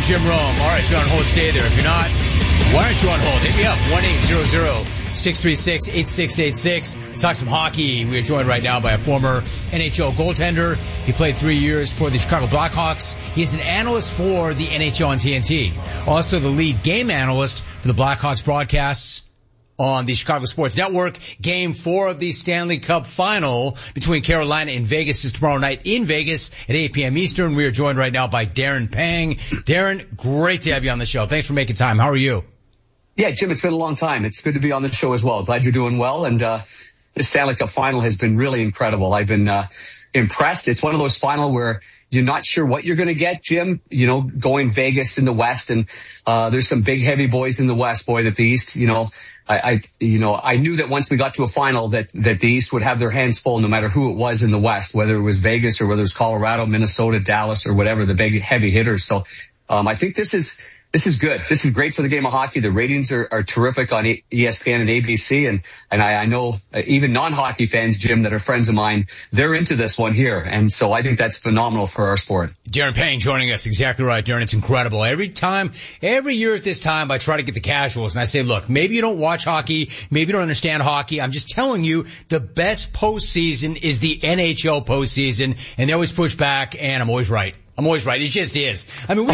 Jim Rome. All right, if you're on hold, stay there. If you're not, why aren't you on hold? Hit me up, 1-800-636-8686. Let's talk some hockey. We are joined right now by a former NHL goaltender. He played 3 years for the Chicago Blackhawks. He's an analyst for the NHL on TNT. Also the lead game analyst for the Blackhawks broadcasts on the Chicago Sports Network. Game 4 of the Stanley Cup Final between Carolina and Vegas is tomorrow night in Vegas at 8 p.m. Eastern. We are joined right now by Darren Pang. Darren, great to have you on the show. Thanks for making time. How are you? Yeah, Jim, it's been a long time. It's good to be on the show as well. Glad you're doing well. And this Stanley Cup Final has been really incredible. I've been impressed. It's one of those final where you're not sure what you're going to get, Jim. You know, going Vegas in the West, and there's some big heavy boys in the West, boy, that the East, I knew that once we got to a final that the East would have their hands full no matter who it was in the West, whether it was Vegas or whether it was Colorado, Minnesota, Dallas, or whatever, the big heavy hitters. So I think this is good. This is great for the game of hockey. The ratings are terrific on ESPN and ABC. And I know even non-hockey fans, Jim, that are friends of mine, they're into this one here. And so I think that's phenomenal for our sport. Darren Payne joining us. Exactly right, Darren. It's incredible. Every year at this time, I try to get the casuals and I say, look, maybe you don't watch hockey. Maybe you don't understand hockey. I'm just telling you the best postseason is the NHL postseason. And they always push back, and I'm always right. It just is. I mean, we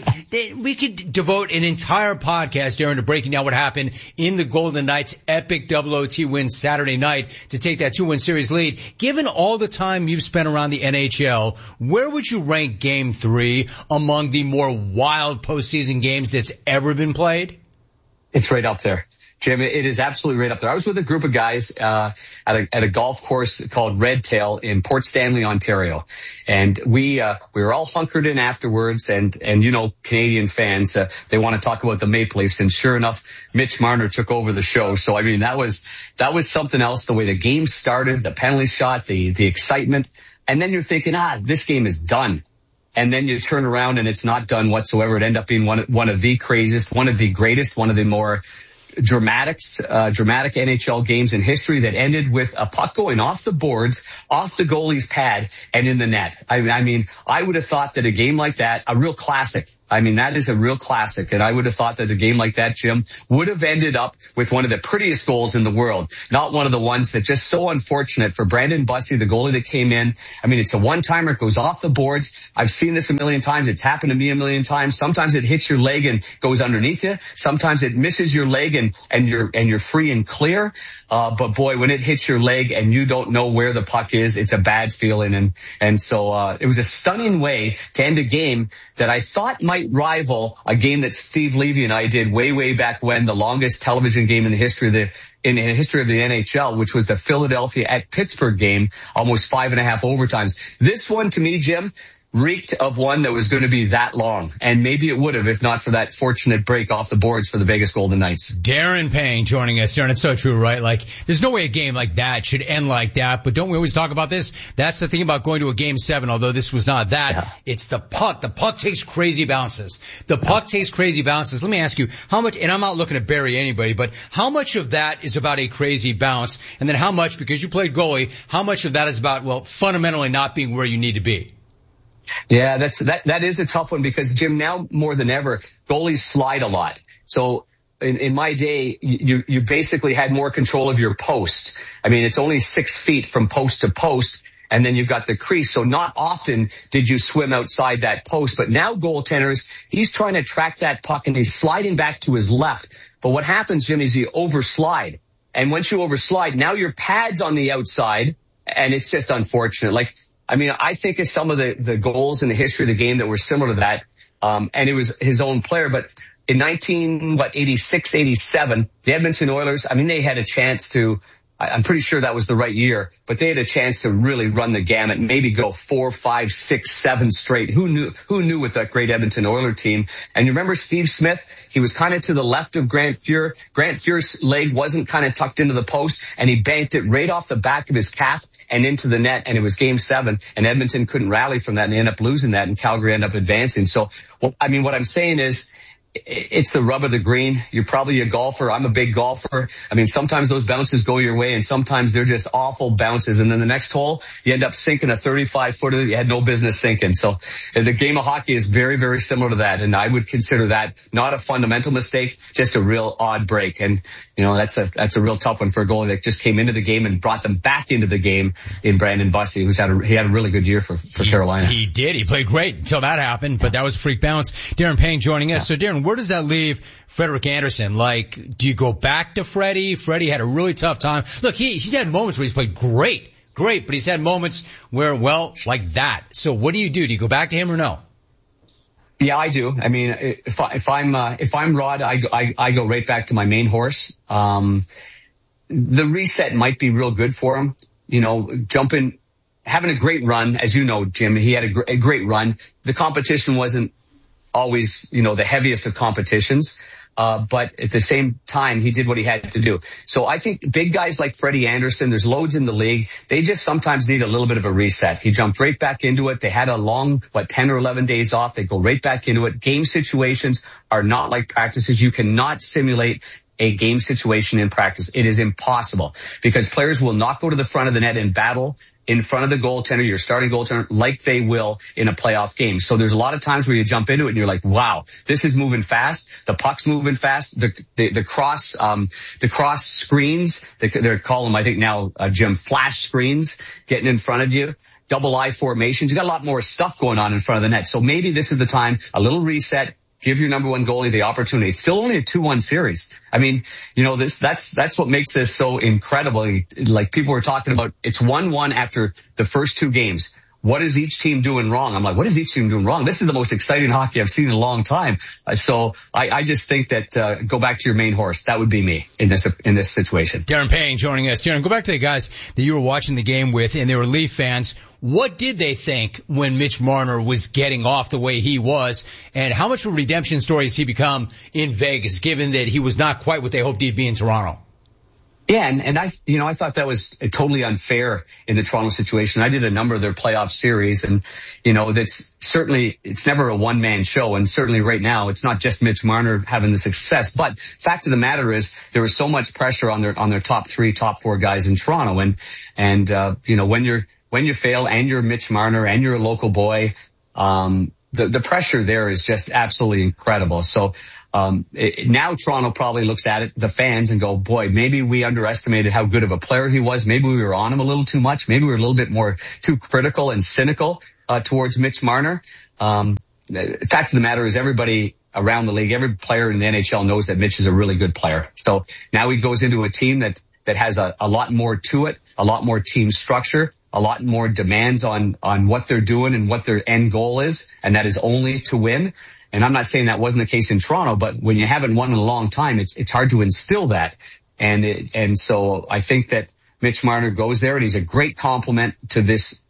could devote an entire podcast, Darren, to breaking down what happened in the Golden Knights' epic OT win Saturday night to take that 2-1 series lead. Given all the time you've spent around the NHL, where would you rank Game 3 among the more wild postseason games that's ever been played? It's right up there, Jim. It is absolutely right up there. I was with a group of guys at a golf course called Red Tail in Port Stanley, Ontario, and we were all hunkered in afterwards. And Canadian fans, they want to talk about the Maple Leafs, and sure enough, Mitch Marner took over the show. So I mean, that was something else. The way the game started, the penalty shot, the excitement, and then you're thinking, this game is done. And then you turn around and it's not done whatsoever. It ended up being one of the craziest, one of the greatest, one of the more dramatic NHL games in history that ended with a puck going off the boards, off the goalie's pad, and in the net. I mean, I would have thought that a game like that, a real classic, I mean, that is a real classic. And I would have thought that a game like that, Jim, would have ended up with one of the prettiest goals in the world, not one of the ones that just so unfortunate for Brandon Bussi, the goalie that came in. I mean, it's a one-timer. It goes off the boards. I've seen this a million times. It's happened to me a million times. Sometimes it hits your leg and goes underneath you. Sometimes it misses your leg and you're free and clear. But boy, when it hits your leg and you don't know where the puck is, it's a bad feeling. And so it was a stunning way to end a game that I thought might rival a game that Steve Levy and I did way back when, the longest television game in the history of the NHL, which was the Philadelphia at Pittsburgh game, almost 5.5 overtimes. This one, to me, Jim, reeked of one that was going to be that long. And maybe it would have if not for that fortunate break off the boards for the Vegas Golden Knights. Darren Payne joining us. Darren, it's so true, right? Like, there's no way a game like that should end like that. But don't we always talk about this? That's the thing about going to a Game 7, although this was not that. Yeah. It's the puck. The puck takes crazy bounces. Let me ask you, how much, and I'm not looking to bury anybody, but how much of that is about a crazy bounce? And then how much, because you played goalie, how much of that is about, well, fundamentally not being where you need to be? Yeah, that is a tough one because, Jim, now more than ever, goalies slide a lot. So in my day, you basically had more control of your post. I mean, it's only 6 feet from post to post, and then you've got the crease. So not often did you swim outside that post. But now goaltenders, he's trying to track that puck and he's sliding back to his left. But what happens, Jim, is you overslide. And once you overslide, now your pad's on the outside, and it's just unfortunate. I think of some of the goals in the history of the game that were similar to that. And it was his own player, but in 86, 87, the Edmonton Oilers, I mean, they had a chance to, I'm pretty sure that was the right year, but they had a chance to really run the gamut, maybe go 4, 5, 6, 7 straight. Who knew with that great Edmonton Oilers team? And you remember Steve Smith? He was kind of to the left of Grant Fuhr. Grant Fuhr's leg wasn't kind of tucked into the post, and he banked it right off the back of his calf and into the net, and it was Game 7, and Edmonton couldn't rally from that, and they ended up losing that, and Calgary ended up advancing. So, what I'm saying is, it's the rub of the green. You're probably a golfer. I'm a big golfer. I mean, sometimes those bounces go your way and sometimes they're just awful bounces. And then the next hole, you end up sinking a 35-footer you had no business sinking. So the game of hockey is very, very similar to that. And I would consider that not a fundamental mistake, just a real odd break. And, that's a real tough one for a goalie that just came into the game and brought them back into the game in Brandon Bussi, he had a really good year for Carolina. He did. He played great until that happened, but that was a freak bounce. Darren Payne joining us. So Darren, where does that leave Frederik Andersen? Like, do you go back to Freddie? Freddie had a really tough time. Look, he's had moments where he's played great, but he's had moments where, like that. So what do? Do you go back to him or no? Yeah, I do. I mean, if I'm Rod, I go right back to my main horse. The reset might be real good for him. Jumping, having a great run, as you know, Jim, he had a great run. The competition wasn't always, the heaviest of competitions. But at the same time, he did what he had to do. So I think big guys like Freddie Andersen, there's loads in the league. They just sometimes need a little bit of a reset. He jumped right back into it. They had a long, 10 or 11 days off. They go right back into it. Game situations are not like practices. You cannot simulate a game situation in practice. It is impossible because players will not go to the front of the net and battle in front of the goaltender, your starting goaltender, like they will in a playoff game. So there's a lot of times where you jump into it and you're like, wow, this is moving fast. The puck's moving fast. The cross screens, they're calling them, I think now, Jim, flash screens getting in front of you. Double I formations. You got a lot more stuff going on in front of the net. So maybe this is the time, a little reset. Give your number one goalie the opportunity. It's still only a 2-1 series. I mean, that's what makes this so incredible. Like people were talking about, it's 1-1 after the first two games. What is each team doing wrong? I'm like, what is each team doing wrong? This is the most exciting hockey I've seen in a long time. So I just think that, go back to your main horse. That would be me in this situation. Darren Payne joining us. Darren, go back to the guys that you were watching the game with and they were Leaf fans. What did they think when Mitch Marner was getting off the way he was? And how much of a redemption story has he become in Vegas, given that he was not quite what they hoped he'd be in Toronto? Yeah, and I thought that was totally unfair in the Toronto situation. I did a number of their playoff series and, it's never a one-man show. And certainly right now, it's not just Mitch Marner having the success. But fact of the matter is there was so much pressure on their top 3, top 4 guys in Toronto. And when you fail and you're Mitch Marner and you're a local boy, the pressure there is just absolutely incredible. So, now Toronto probably looks at it, the fans, and go, boy, maybe we underestimated how good of a player he was. Maybe we were on him a little too much. Maybe we were a little bit more too critical and cynical, towards Mitch Marner. The fact of the matter is everybody around the league, every player in the NHL knows that Mitch is a really good player. So now he goes into a team that has a lot more to it, a lot more team structure, a lot more demands on what they're doing and what their end goal is. And that is only to win. And I'm not saying that wasn't the case in Toronto, but when you haven't won in a long time, it's hard to instill that. And so I think that Mitch Marner goes there and he's a great compliment to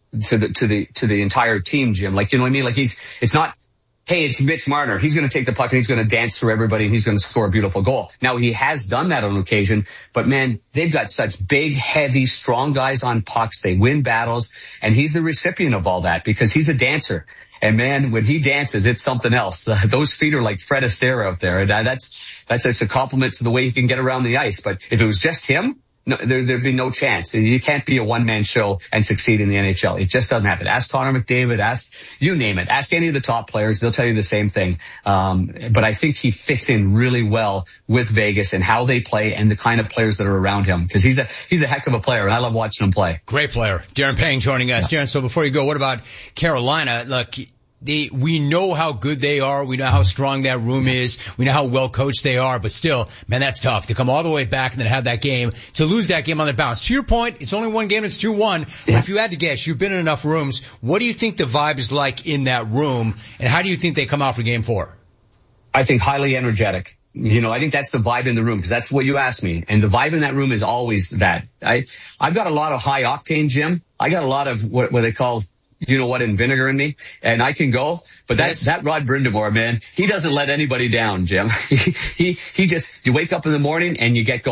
the entire team, Jim. Like, you know what I mean? Like it's not, hey, it's Mitch Marner. He's going to take the puck and he's going to dance through everybody and he's going to score a beautiful goal. Now he has done that on occasion, but man, they've got such big, heavy, strong guys on pucks. They win battles and he's the recipient of all that because he's a dancer. And man, when he dances, it's something else. Those feet are like Fred Astaire out there. And that's a compliment to the way he can get around the ice. But if it was just him, no, there'd be no chance. You can't be a one-man show and succeed in the NHL. It just doesn't happen. Ask Connor McDavid, ask, you name it. Ask any of the top players. They'll tell you the same thing. But I think he fits in really well with Vegas and how they play and the kind of players that are around him. Cause he's a heck of a player and I love watching him play. Great player. Darren Payne joining us. Yeah. Darren, so before you go, what about Carolina? Look, we know how good they are. We know how strong that room is. We know how well coached they are, but still, man, that's tough to come all the way back and then have that game, to lose that game on the bounce. To your point, it's only one game, it's 2-1. But if you had to guess, you've been in enough rooms. What do you think the vibe is like in that room? And how do you think they come out for game 4? I think highly energetic. I think that's the vibe in the room because that's what you asked me. And the vibe in that room is always that. I've got a lot of high octane, Jim. I got a lot of what they call, in vinegar in me, and I can go, but that Rod Brind'Amour, man, he doesn't let anybody down, Jim. He just, you wake up in the morning and you get going.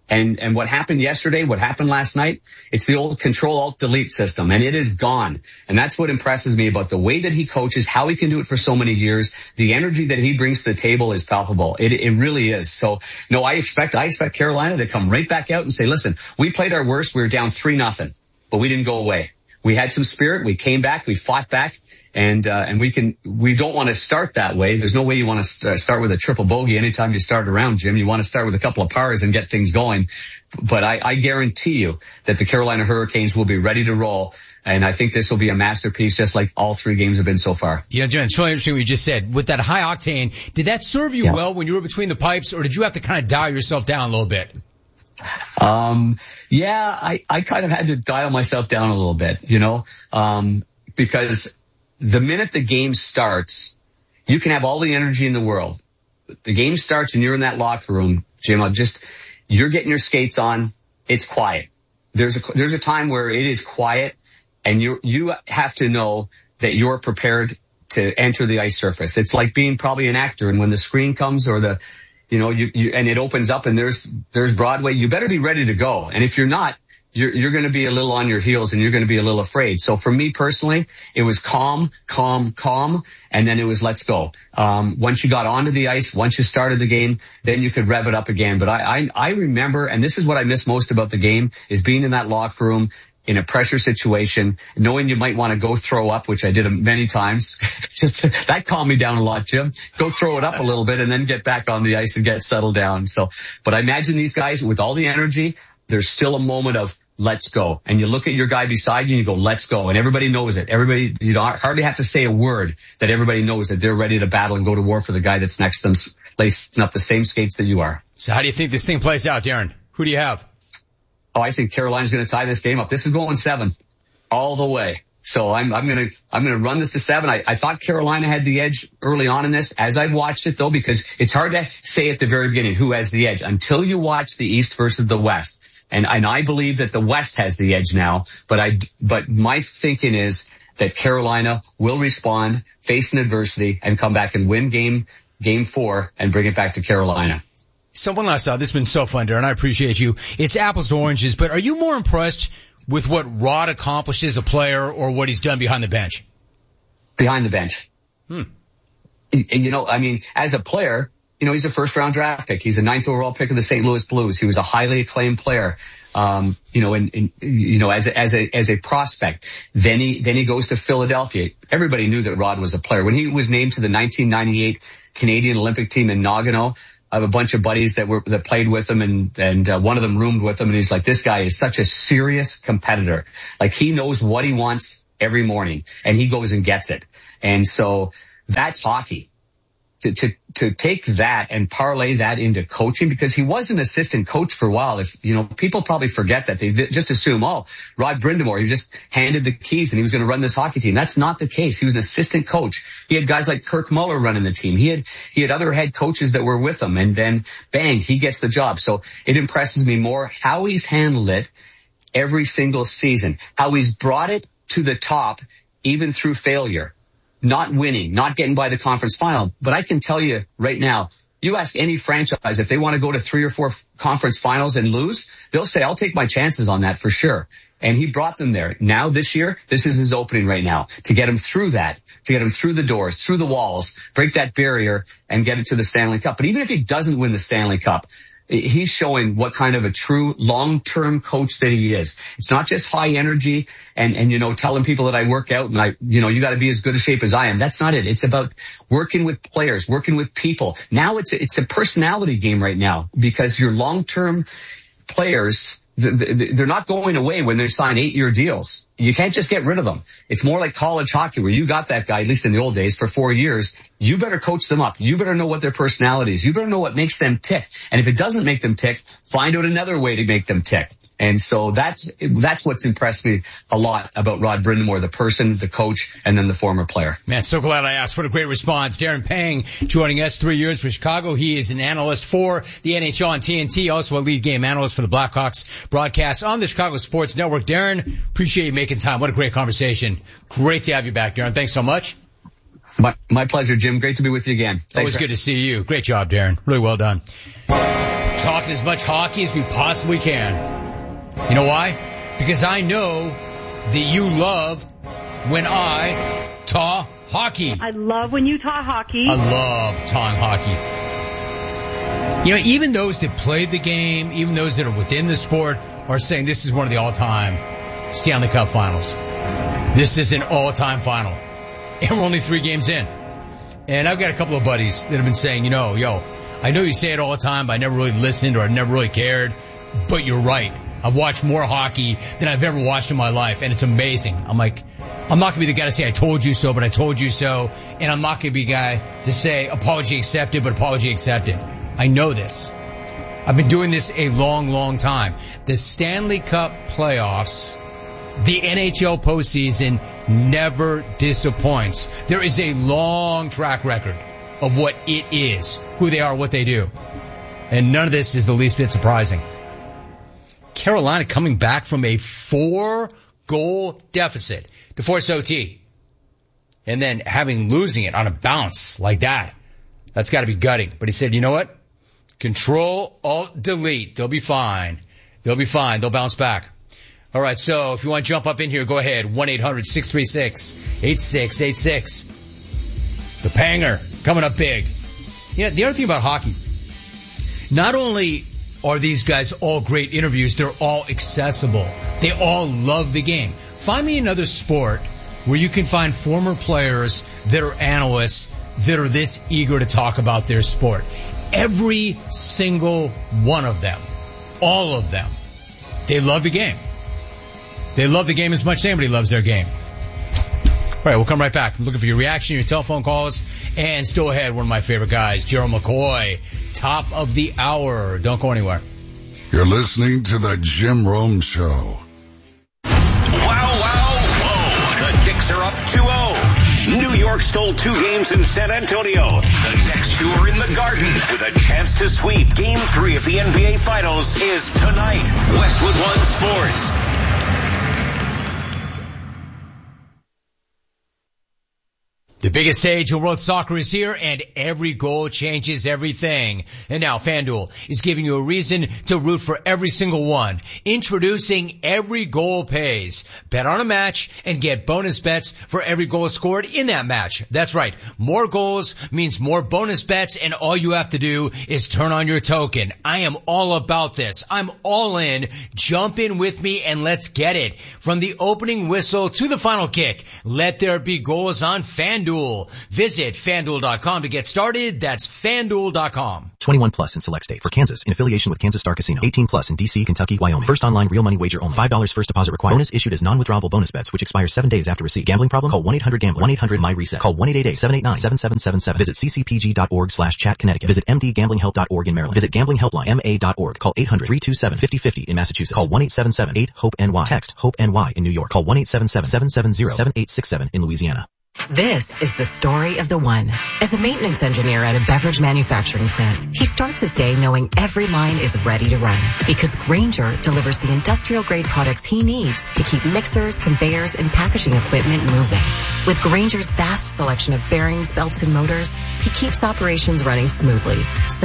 And what happened yesterday, what happened last night, it's the old Control-Alt-Delete system, and it is gone. And that's what impresses me about the way that he coaches, how he can do it for so many years. The energy that he brings to the table is palpable. It really is. So, no, I expect Carolina to come right back out and say, listen, we played our worst. We were down 3-0, but we didn't go away. We had some spirit. We came back. We fought back. And we don't want to start that way. There's no way you want to start with a triple bogey anytime you start around, Jim. You want to start with a couple of pars and get things going. But I guarantee you that the Carolina Hurricanes will be ready to roll. And I think this will be a masterpiece, just like all 3 games have been so far. Yeah, John, it's really interesting what you just said. With that high octane, did that serve you well when you were between the pipes, or did you have to kind of dial yourself down a little bit? Yeah, I kind of had to dial myself down a little bit, because the minute the game starts, you can have all the energy in the world. The game starts and you're in that locker room, Jim, you're getting your skates on. It's quiet. There's a time where it is quiet, and you have to know that you're prepared to enter the ice surface. It's like being probably an actor, and when the screen comes or and it opens up and there's Broadway, you better be ready to go. And if you're not, you're going to be a little on your heels, and you're going to be a little afraid. So for me personally, it was calm, and then it was let's go. Once you got onto the ice, once you started the game, then you could rev it up again. But I remember, and this is what I miss most about the game, is being in that locker room in a pressure situation, knowing you might want to go throw up, which I did many times. Just that calmed me down a lot, Jim. Go throw it up a little bit and then get back on the ice and get settled down. So, but I imagine these guys with all the energy, there's still a moment of let's go. And you look at your guy beside you and you go, let's go. And everybody knows it. Everybody, you don't hardly have to say a word that everybody knows that they're ready to battle and go to war for the guy that's next to them, lacing up the same skates that you are. So how do you think this thing plays out, Darren? Who do you have? Oh, I think Carolina's going to tie this game up. This is going 7 all the way. So I'm going to run this to 7. I thought Carolina had the edge early on in this as I watched it though, because it's hard to say at the very beginning who has the edge until you watch the East versus the West. And I believe that the West has the edge now, but my thinking is that Carolina will respond, face an adversity, and come back and win game 4 and bring it back to Carolina. Someone last out. This has been so fun, Darren. I appreciate you. It's apples to oranges, but are you more impressed with what Rod accomplishes as a player or what he's done behind the bench? Behind the bench. As a player, he's a first-round draft pick. He's a 9th overall pick of the St. Louis Blues. He was a highly acclaimed player, as a prospect. Then he goes to Philadelphia. Everybody knew that Rod was a player. When he was named to the 1998 Canadian Olympic team in Nagano, I have a bunch of buddies that played with him, and one of them roomed with him, and he's like, this guy is such a serious competitor. Like, he knows what he wants every morning, and he goes and gets it. And so that's hockey. To take that and parlay that into coaching, because he was an assistant coach for a while. If, people probably forget that. They just assume, Rod Brind'Amour, he just handed the keys and he was going to run this hockey team. That's not the case. He was an assistant coach. He had guys like Kirk Muller running the team. He had other head coaches that were with him, and then bang, he gets the job. So it impresses me more how he's handled it every single season, how he's brought it to the top, even through failure. Not winning, not getting by the conference final. But I can tell you right now, you ask any franchise if they want to go to 3 or 4 conference finals and lose, they'll say, I'll take my chances on that for sure. And he brought them there. Now this year, this is his opening right now to get him through that, to get him through the doors, through the walls, break that barrier and get it to the Stanley Cup. But even if he doesn't win the Stanley Cup, he's showing what kind of a true long-term coach that he is. It's not just high energy and telling people that I work out and you got to be as good a shape as I am. That's not it. It's about working with players, working with people. Now it's a personality game right now, because your long-term players, they're not going away when they sign 8-year deals. You can't just get rid of them. It's more like college hockey, where you got that guy, at least in the old days, for 4 years. You better coach them up. You better know what their personality is. You better know what makes them tick. And if it doesn't make them tick, find out another way to make them tick. And so that's what's impressed me a lot about Rod Brind'Amour, the person, the coach, and then the former player. Man, so glad I asked. What a great response. Darren Pang joining us, 3 years for Chicago. He is an analyst for the NHL on TNT, also a lead game analyst for the Blackhawks broadcast on the Chicago Sports Network. Darren, appreciate you making time. What a great conversation. Great to have you back, Darren. Thanks so much. My pleasure, Jim. Great to be with you again. Thanks. Always good to see you. Great job, Darren. Really well done. talking as much hockey as we possibly can. You know why? Because I know that you love when I talk hockey. I love when you talk hockey. I love talking hockey. You know, even those that played the game, even those that are within the sport, are saying this is one of the all-time Stanley Cup finals. This is an all-time final. And we're only 3 games in. And I've got a couple of buddies that have been saying, you know, I know you say it all the time, but I never really listened or I never really cared. But you're right. I've watched more hockey than I've ever watched in my life, and it's amazing. I'm like, I'm not going to be the guy to say I told you so, but I told you so. And I'm not going to be the guy to say apology accepted, but apology accepted. I know this. I've been doing this a long, long time. The Stanley Cup playoffs, the NHL postseason never disappoints. There is a long track record of what it is, who they are, what they do. And none of this is the least bit surprising. Carolina coming back from a 4-goal deficit to force OT. And then losing it on a bounce like that. That's got to be gutting. But he said, you know what? Control, Alt, Delete. They'll be fine. They'll be fine. They'll bounce back. All right, so if you want to jump up in here, go ahead. 1-800-636-8686. The Panger coming up big. You know, the other thing about hockey, not only are these guys all great interviews, they're all accessible. They all love the game. Find me another sport where you can find former players that are analysts that are this eager to talk about their sport. Every single one of them, all of them, they love the game. They love the game as much as anybody loves their game. All right, we'll come right back. I'm looking for your reaction, your telephone calls, and still ahead, one of my favorite guys, Gerald McCoy, top of the hour. Don't go anywhere. You're listening to the Jim Rome Show. Wow, whoa. The Knicks are up 2-0. New York stole 2 games in San Antonio. The next 2 are in the Garden with a chance to sweep. Game 3 of the NBA Finals is tonight. Westwood One Sports. The biggest stage of world soccer is here, and every goal changes everything. And now FanDuel is giving you a reason to root for every single one. Introducing Every Goal Pays. Bet on a match and get bonus bets for every goal scored in that match. That's right. More goals means more bonus bets, and all you have to do is turn on your token. I am all about this. I'm all in. Jump in with me and let's get it. From the opening whistle to the final kick, let there be goals on FanDuel. Visit FanDuel.com to get started. That's FanDuel.com. 21 plus in select states. For Kansas, in affiliation with Kansas Star Casino. 18 plus in D.C., Kentucky, Wyoming. First online real money wager only. $5 first deposit required. Bonus issued as non-withdrawable bonus bets, which expire 7 days after receipt. Gambling problem? Call 1-800-GAMBLER. 1-800-MY-RESET. Call 1-888-789-7777. Visit ccpg.org/chat Connecticut. Visit mdgamblinghelp.org in Maryland. Visit gamblinghelpline.ma.org. Call 800-327-5050 in Massachusetts. Call 1-877-8-HOPE-NY. Text HOPE-NY in New York. Call 1-877-770-7867 in Louisiana. This is the story of the one. As a maintenance engineer at a beverage manufacturing plant, he starts his day knowing every line is ready to run because Grainger delivers the industrial-grade products he needs to keep mixers, conveyors, and packaging equipment moving. With Grainger's vast selection of bearings, belts, and motors, he keeps operations running smoothly. So